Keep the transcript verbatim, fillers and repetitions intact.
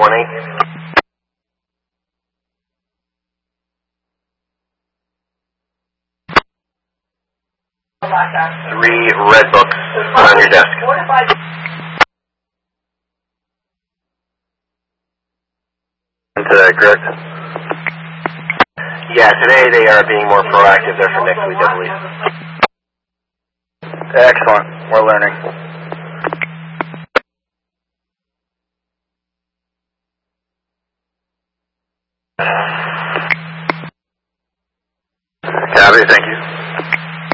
one eight. Three red books on your desk. Today, correct? Yeah, today they are being more proactive. They're for next week, I believe. Excellent. We're learning. Copy, thank you.